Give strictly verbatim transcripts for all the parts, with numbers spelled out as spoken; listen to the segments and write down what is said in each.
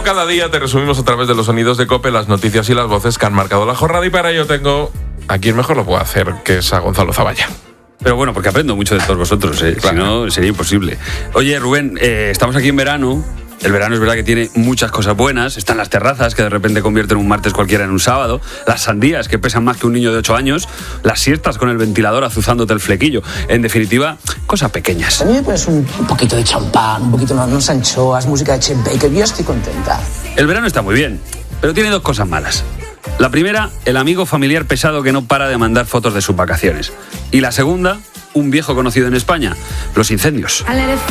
cada día te resumimos a través de los sonidos de COPE las noticias y las voces que han marcado la jornada, y para ello tengo a quien mejor lo puede hacer, que es a Gonzalo Zavalla. Pero bueno, porque aprendo mucho de todos vosotros, ¿eh? Claro. Si no, sería imposible. Oye, Rubén, eh, estamos aquí en verano. El verano es verdad que tiene muchas cosas buenas. Están las terrazas, que de repente convierten un martes cualquiera en un sábado. Las sandías, que pesan más que un niño de ocho años. Las siestas con el ventilador azuzándote el flequillo. En definitiva, cosas pequeñas. A mí me pones un, un poquito de champán, un poquito de unas anchoas, música de Chet Baker. Yo estoy contenta. El verano está muy bien, pero tiene dos cosas malas. La primera, el amigo familiar pesado que no para de mandar fotos de sus vacaciones. Y la segunda, un viejo conocido en España, los incendios.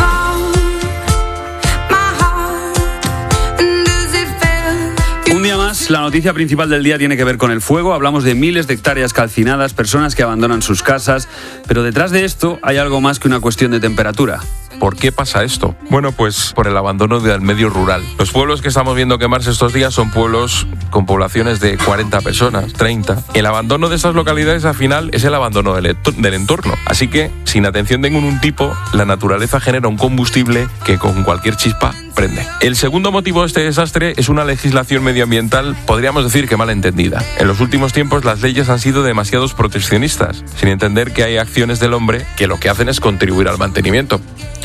Un día más, la noticia principal del día tiene que ver con el fuego. Hablamos de miles de hectáreas calcinadas, personas que abandonan sus casas, pero detrás de esto hay algo más que una cuestión de temperatura. ¿Por qué pasa esto? Bueno, pues por el abandono del medio rural. Los pueblos que estamos viendo quemarse estos días son pueblos con poblaciones de cuarenta personas, treinta. El abandono de estas localidades al final es el abandono del, del entorno. Así que, sin atención de ningún tipo, la naturaleza genera un combustible que con cualquier chispa prende. El segundo motivo de este desastre es una legislación medioambiental, podríamos decir que mal entendida. En los últimos tiempos las leyes han sido demasiado proteccionistas, sin entender que hay acciones del hombre que lo que hacen es contribuir al mantenimiento.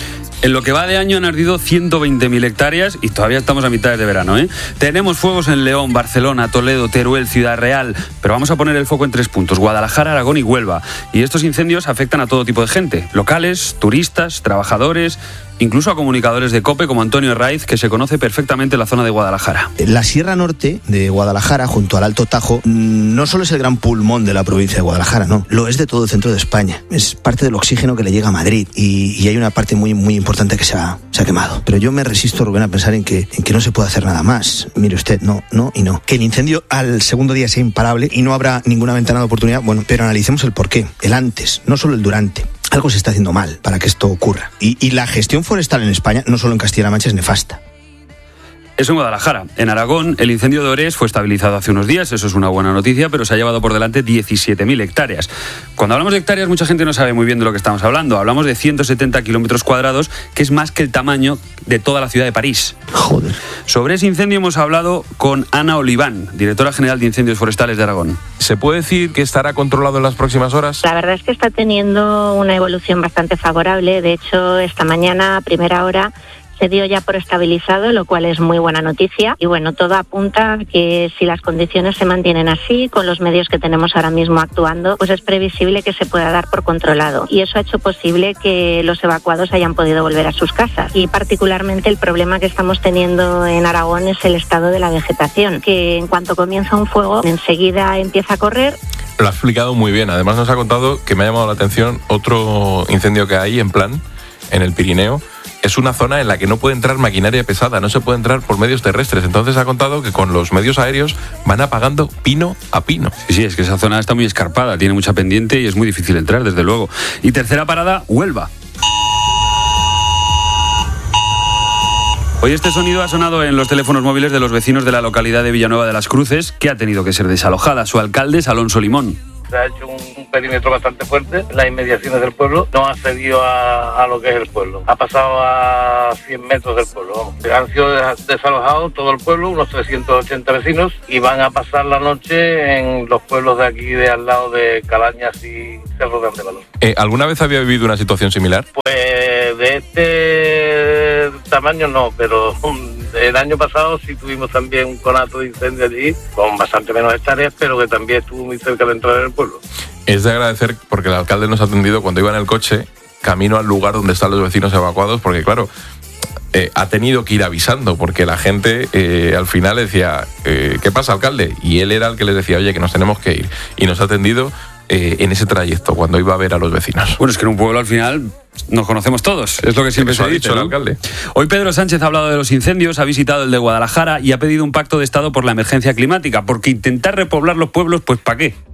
En lo que va de año han ardido ciento veinte mil hectáreas y todavía estamos a mitad de verano, ¿eh? Tenemos fuegos en León, Barcelona, Toledo, Teruel, Ciudad Real, pero vamos a poner el foco en tres puntos: Guadalajara, Aragón y Huelva. Y estos incendios afectan a todo tipo de gente: locales, turistas, trabajadores, incluso a comunicadores de COPE como Antonio Herraiz, que se conoce perfectamente la zona de Guadalajara. La Sierra Norte de Guadalajara, junto al Alto Tajo, no solo es el gran pulmón de la provincia de Guadalajara, no, lo es de todo el centro de España. Es parte del oxígeno que le llega a Madrid y, y hay una parte muy, muy importante que se ha, se ha quemado. Pero yo me resisto, Rubén, a pensar en que, en que no se puede hacer nada más. Mire usted, no, no y no. Que el incendio al segundo día sea imparable y no habrá ninguna ventana de oportunidad, bueno, pero analicemos el porqué, el antes, no solo el durante. Algo se está haciendo mal para que esto ocurra. Y, y la gestión forestal en España, no solo en Castilla-La Mancha, es nefasta. Eso en Guadalajara. En Aragón, el incendio de Orés fue estabilizado hace unos días, eso es una buena noticia, pero se ha llevado por delante diecisiete mil hectáreas. Cuando hablamos de hectáreas, mucha gente no sabe muy bien de lo que estamos hablando. Hablamos de ciento setenta kilómetros cuadrados, que es más que el tamaño de toda la ciudad de París. Joder. Sobre ese incendio hemos hablado con Ana Oliván, directora general de Incendios Forestales de Aragón. ¿Se puede decir que estará controlado en las próximas horas? La verdad es que está teniendo una evolución bastante favorable. De hecho, esta mañana, a primera hora, se dio ya por estabilizado, lo cual es muy buena noticia. Y bueno, todo apunta a que si las condiciones se mantienen así, con los medios que tenemos ahora mismo actuando, pues es previsible que se pueda dar por controlado. Y eso ha hecho posible que los evacuados hayan podido volver a sus casas. Y particularmente el problema que estamos teniendo en Aragón es el estado de la vegetación, que en cuanto comienza un fuego, enseguida empieza a correr. Lo ha explicado muy bien. Además nos ha contado, que me ha llamado la atención, otro incendio que hay en plan, en el Pirineo. Es una zona en la que no puede entrar maquinaria pesada, no se puede entrar por medios terrestres. Entonces ha contado que con los medios aéreos van apagando pino a pino. Sí, sí, es que esa zona está muy escarpada, tiene mucha pendiente y es muy difícil entrar, desde luego. Y tercera parada, Huelva. Hoy este sonido ha sonado en los teléfonos móviles de los vecinos de la localidad de Villanueva de las Cruces, que ha tenido que ser desalojada. Su alcalde es Alonso Limón. Se ha hecho un, un perímetro bastante fuerte. Las inmediaciones del pueblo no ha cedido a, a lo que es el pueblo. Ha pasado a cien metros del pueblo. Han sido desalojados todo el pueblo, unos trescientos ochenta vecinos, y van a pasar la noche en los pueblos de aquí, de al lado de Calañas y Cerro de Andévalo. Eh, ¿Alguna vez había vivido una situación similar? Pues de este tamaño no, pero el año pasado sí tuvimos también un conato de incendio allí, con bastante menos hectáreas, pero que también estuvo muy cerca de entrar en el pueblo. Es de agradecer porque el alcalde nos ha atendido cuando iba en el coche, camino al lugar donde están los vecinos evacuados, porque claro, eh, ha tenido que ir avisando, porque la gente eh, al final decía, eh, ¿qué pasa, alcalde? Y él era el que les decía, oye, que nos tenemos que ir. Y nos ha atendido eh, en ese trayecto, cuando iba a ver a los vecinos. Bueno, es que en un pueblo al final nos conocemos todos, es lo que siempre se ha dicho, el ¿no? alcalde. Hoy Pedro Sánchez ha hablado de los incendios, ha visitado el de Guadalajara y ha pedido un pacto de Estado por la emergencia climática, porque intentar repoblar los pueblos, pues ¿para qué?